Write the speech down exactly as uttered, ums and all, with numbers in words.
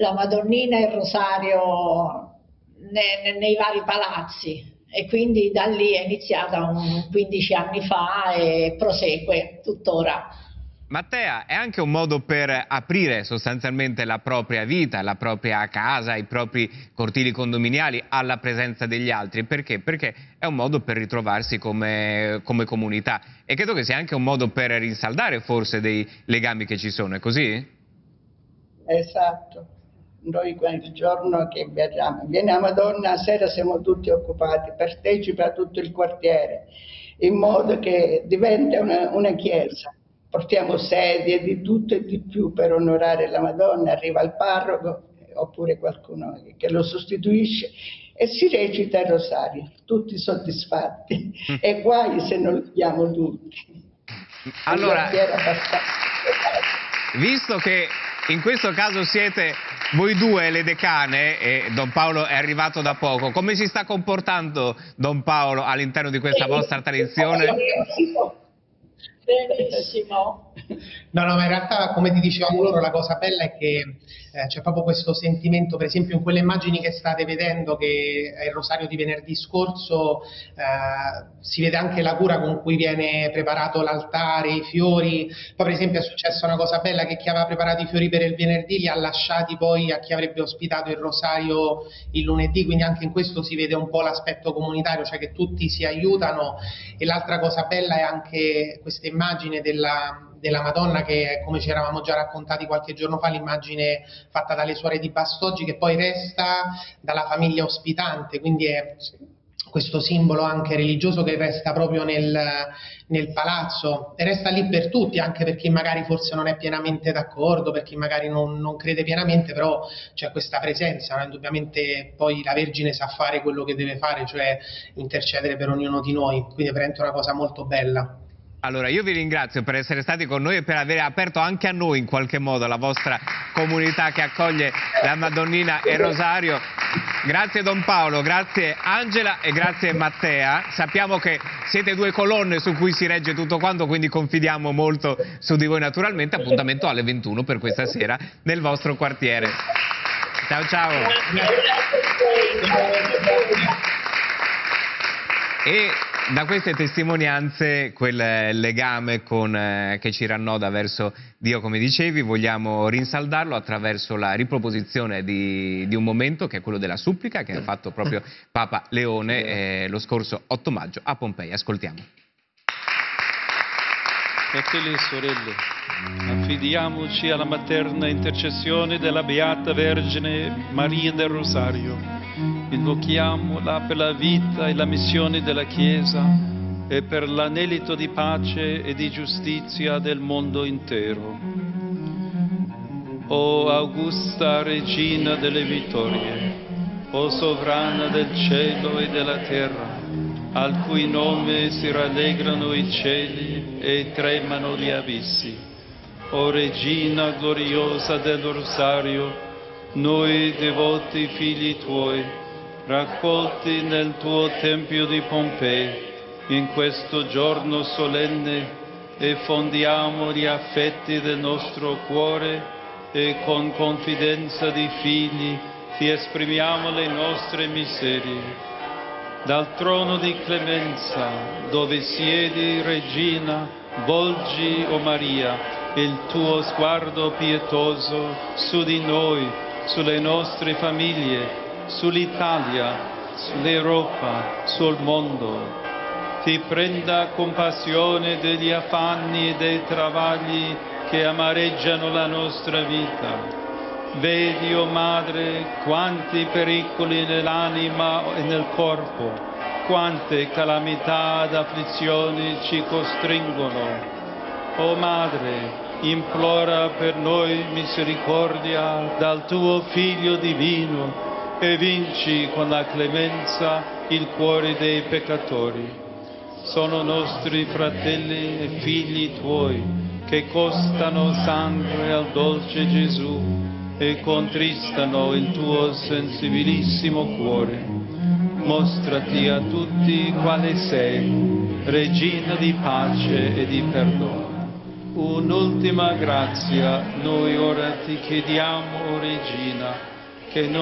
la Madonnina e il rosario ne, nei vari palazzi. E quindi da lì è iniziata un quindici anni fa e prosegue tuttora. Mattea, è anche un modo per aprire sostanzialmente la propria vita, la propria casa, i propri cortili condominiali alla presenza degli altri. Perché? Perché è un modo per ritrovarsi come, come comunità, e credo che sia anche un modo per rinsaldare forse dei legami che ci sono, è così? Esatto. Noi il giorno che viaggiamo, viene la Madonna, a sera siamo tutti occupati, partecipa a tutto il quartiere, in modo che diventa una, una chiesa. Portiamo sedie di tutto e di più per onorare la Madonna, arriva il parroco oppure qualcuno che lo sostituisce e si recita il rosario, tutti soddisfatti. Mm. E guai se non li diamo tutti. Allora, visto che in questo caso siete voi due le decane e Don Paolo è arrivato da poco, come si sta comportando Don Paolo all'interno di questa vostra tradizione? Benissimo. No, no, ma in realtà, come ti dicevamo loro, la cosa bella è che eh, c'è proprio questo sentimento, per esempio in quelle immagini che state vedendo, che è il rosario di venerdì scorso, eh, si vede anche la cura con cui viene preparato l'altare, i fiori. Poi per esempio è successa una cosa bella, che chi aveva preparato i fiori per il venerdì li ha lasciati poi a chi avrebbe ospitato il rosario il lunedì, quindi anche in questo si vede un po' l'aspetto comunitario, cioè che tutti si aiutano. E l'altra cosa bella è anche questa immagine della della Madonna, che come ci eravamo già raccontati qualche giorno fa, l'immagine fatta dalle suore di Bastoggi, che poi resta dalla famiglia ospitante, quindi è questo simbolo anche religioso che resta proprio nel, nel palazzo, e resta lì per tutti, anche per chi magari forse non è pienamente d'accordo, per chi magari non, non crede pienamente, però c'è questa presenza, no? Indubbiamente poi la Vergine sa fare quello che deve fare, cioè intercedere per ognuno di noi, quindi è veramente una cosa molto bella. Allora, io vi ringrazio per essere stati con noi e per aver aperto anche a noi in qualche modo la vostra comunità che accoglie la Madonnina e il Rosario. Grazie Don Paolo, grazie Angela e grazie Mattea. Sappiamo che siete due colonne su cui si regge tutto quanto, quindi confidiamo molto su di voi naturalmente. Appuntamento alle ventuno per questa sera nel vostro quartiere. Ciao ciao. E da queste testimonianze, quel legame con, eh, che ci rannoda verso Dio, come dicevi, vogliamo rinsaldarlo attraverso la riproposizione di, di un momento che è quello della supplica che ha fatto proprio Papa Leone eh, lo scorso otto maggio a Pompei. Ascoltiamo. Fratelli e sorelle, affidiamoci alla materna intercessione della Beata Vergine Maria del Rosario. Invochiamola per la vita e la missione della Chiesa e per l'anelito di pace e di giustizia del mondo intero. O augusta Regina delle vittorie, o sovrana del cielo e della terra, al cui nome si rallegrano i cieli e tremano gli abissi. O Regina gloriosa del Rosario, noi devoti figli tuoi, raccolti nel tuo Tempio di Pompei, in questo giorno solenne, e fondiamo gli affetti del nostro cuore e con confidenza di figli ti esprimiamo le nostre miserie. Dal trono di clemenza, dove siedi, Regina, volgi, o Maria, il tuo sguardo pietoso su di noi, sulle nostre famiglie, sull'Italia, sull'Europa, sul mondo. Ti prenda compassione degli affanni e dei travagli che amareggiano la nostra vita. Vedi, o Madre, quanti pericoli nell'anima e nel corpo, quante calamità ed afflizioni ci costringono. O Madre, implora per noi misericordia dal tuo Figlio divino e vinci con la clemenza il cuore dei peccatori. Sono nostri fratelli e figli tuoi che costano sangue al dolce Gesù e contristano il tuo sensibilissimo cuore. Mostrati a tutti quale sei, Regina di pace e di perdono. un'ultima grazia noi ora ti chiediamo, o Regina, che non